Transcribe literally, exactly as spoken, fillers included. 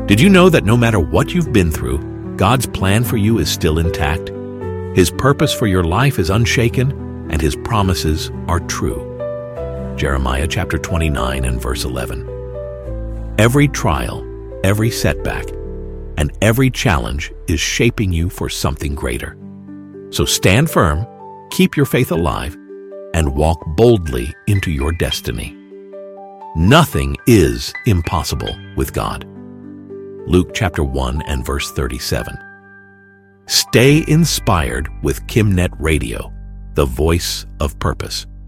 Did you know that no matter what you've been through, God's plan for you is still intact? His purpose for your life is unshaken, and His promises are true. Jeremiah chapter twenty-nine and verse eleven. Every trial, every setback, and every challenge is shaping you for something greater. So stand firm, keep your faith alive, and walk boldly into your destiny. Nothing is impossible with God. Luke chapter one and verse thirty-seven. Stay inspired with KimNet Radio, the voice of purpose.